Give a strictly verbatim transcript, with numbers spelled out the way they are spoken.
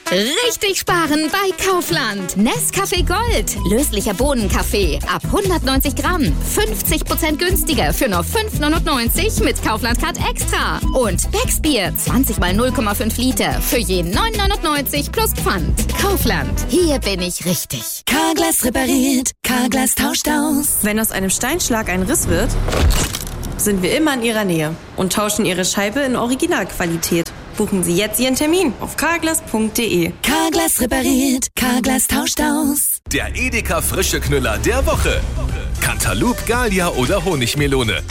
Richtig sparen bei Kaufland. Nescafé Gold. Löslicher Bohnenkaffee. Ab hundertneunzig Gramm. fünfzig Prozent günstiger für nur fünf neunundneunzig mit Kaufland Card Extra. Und Becks Bier. zwanzig mal null Komma fünf Liter. Für je neun neunundneunzig plus Pfand. Kaufland. Hier bin ich richtig. Carglass repariert. Carglass tauscht aus. Wenn aus einem Steinschlag ein Riss wird, sind wir immer in Ihrer Nähe und tauschen Ihre Scheibe in Originalqualität. Buchen Sie jetzt Ihren Termin auf carglass punkt de. Carglass repariert. Carglass tauscht aus. Der Edeka frische Knüller der Woche. Cantaloupe, Gallia oder Honigmelone.